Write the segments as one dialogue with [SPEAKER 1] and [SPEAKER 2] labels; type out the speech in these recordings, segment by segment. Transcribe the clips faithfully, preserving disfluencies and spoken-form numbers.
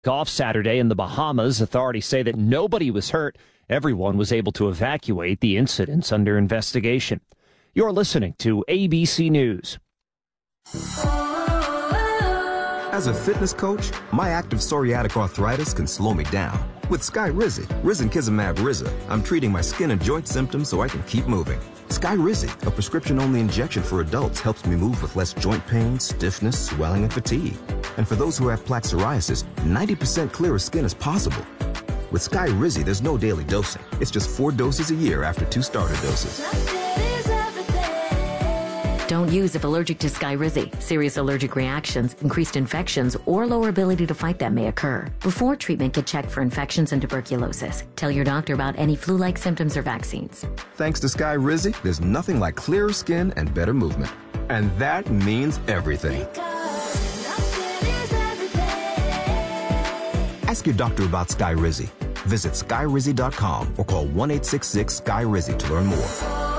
[SPEAKER 1] Off Saturday in the Bahamas, authorities say that nobody was hurt. Everyone was able to evacuate. The incident's under investigation. You're listening to A B C News.
[SPEAKER 2] As a fitness coach, my active psoriatic arthritis can slow me down. With Skyrizi, Risankizumab Riza, I'm treating my skin and joint symptoms so I can keep moving. Skyrizi, a prescription-only injection for adults, helps me move with less joint pain, stiffness, swelling, and fatigue. And for those who have plaque psoriasis, ninety percent clearer skin is possible. With Skyrizi, there's no daily dosing. It's just four doses a year after two starter doses.
[SPEAKER 3] Don't use if allergic to Skyrizi. Serious allergic reactions, increased infections, or lower ability to fight them may occur. Before treatment, get checked for infections and tuberculosis. Tell your doctor about any flu-like symptoms or vaccines.
[SPEAKER 2] Thanks to Skyrizi, there's nothing like clearer skin and better movement. And that means everything. Ask your doctor about Skyrizi. Visit Skyrizi dot com or call one eight six six Sky Rizi to learn more.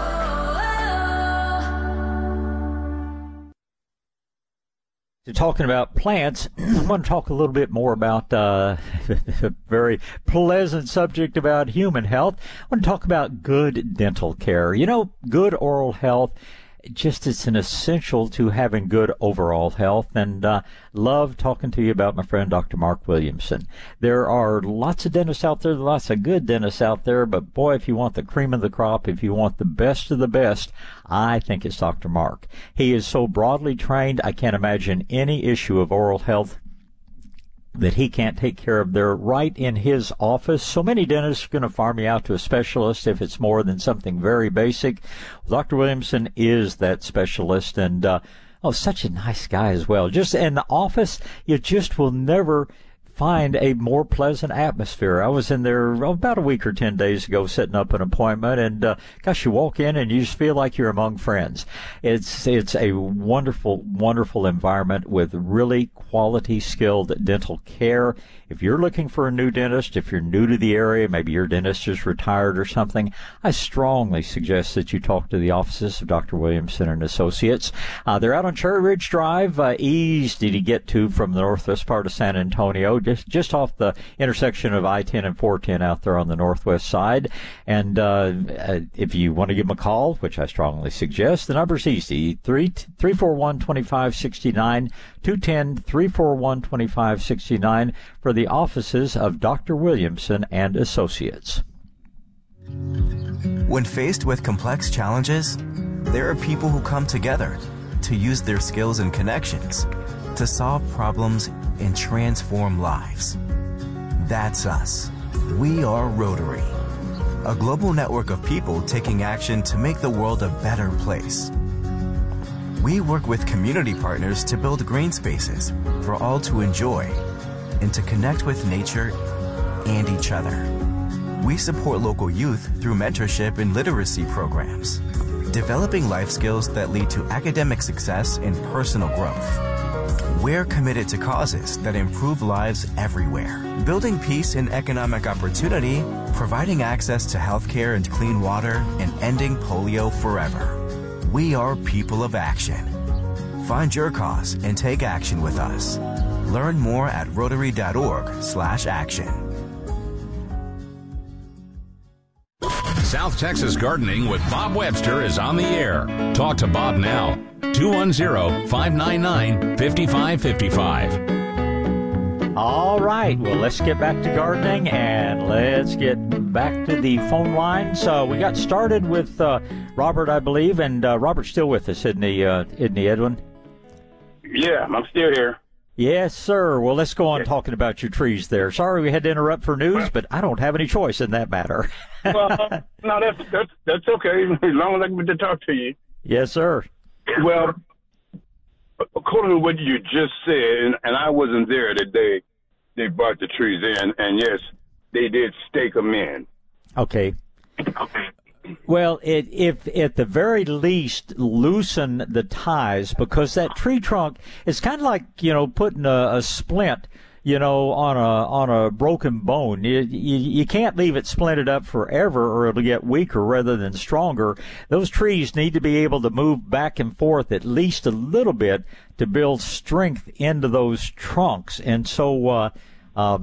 [SPEAKER 4] Talking about plants, I want to talk a little bit more about uh, a very pleasant subject about human health. I want to talk about good dental care. You know, good oral health, just it's an essential to having good overall health. And uh, love talking to you about my friend Doctor Mark Williamson. There are lots of dentists out there, lots of good dentists out there, but boy, if you want the cream of the crop, if you want the best of the best, I think it's Doctor Mark. He is so broadly trained, I can't imagine any issue of oral health that he can't take care of there right in his office. So many dentists are going to farm you out to a specialist if it's more than something very basic. Well, Doctor Williamson is that specialist, and uh, oh, such a nice guy as well. Just in the office, you just will never find a more pleasant atmosphere. I was in there about a week or ten days ago setting up an appointment, and uh, gosh, you walk in and you just feel like you're among friends. It's it's a wonderful, wonderful environment with really quality, skilled dental care. If you're looking for a new dentist, if you're new to the area, maybe your dentist is retired or something, I strongly suggest that you talk to the offices of Doctor Williamson and Associates. Uh, they're out on Cherry Ridge Drive, uh, easy to get to from the northwest part of San Antonio, just just off the intersection of I ten and four ten out there on the northwest side. And uh, uh, if you want to give them a call, which I strongly suggest, the number's easy, three four one, two five six nine, two one zero, three four one, two five six nine for the offices of Doctor Williamson and Associates.
[SPEAKER 5] When faced with complex challenges, there are people who come together to use their skills and connections to solve problems and transform lives. That's us. We are Rotary, a global network of people taking action to make the world a better place. We work with community partners to build green spaces for all to enjoy and to connect with nature and each other. We support local youth through mentorship and literacy programs, developing life skills that lead to academic success and personal growth. We're committed to causes that improve lives everywhere, building peace and economic opportunity, providing access to healthcare and clean water, and ending polio forever. We are people of action. Find your cause and take action with us. Learn more at rotary.org slash action.
[SPEAKER 6] South Texas Gardening with Bob Webster is on the air. Talk to Bob now. two one zero, five nine nine, five five five five.
[SPEAKER 4] All right, well, let's get back to gardening, and let's get back to the phone line. So we got started with uh, Robert, I believe, and uh, Robert's still with us, isn't he, uh, isn't he, Edwin?
[SPEAKER 7] Yeah, I'm still here.
[SPEAKER 4] Yes, sir. Well, let's go on yeah. talking about your trees there. Sorry we had to interrupt for news, but I don't have any choice in that matter.
[SPEAKER 7] Well, no, that's, that's, that's okay, as long as I get to talk to you.
[SPEAKER 4] Yes, sir.
[SPEAKER 7] Well, according to what you just said, and, and I wasn't there the day they brought the trees in, and yes, they did stake them in.
[SPEAKER 4] Okay.
[SPEAKER 7] Okay.
[SPEAKER 4] Well, it, if at the very least loosen the ties, because that tree trunk is kind of like, you know, putting a, a splint, you know, on a on a broken bone. You, you, you can't leave it splinted up forever, or it'll get weaker rather than stronger. Those trees need to be able to move back and forth at least a little bit to build strength into those trunks. And so uh, Uh,